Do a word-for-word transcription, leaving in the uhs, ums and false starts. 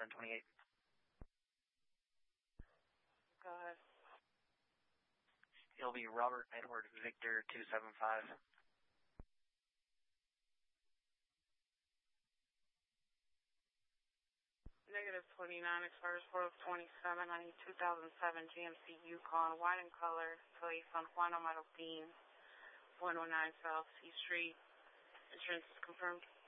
ten twenty-eight. Go ahead. It'll be Robert Edward Victor two seven five. Negative twenty-nine, expires four of twenty-seven. I need two thousand seven G M C Yukon, white in color, Toy San Juan Marroquin, one oh nine South C Street. Insurance is confirmed.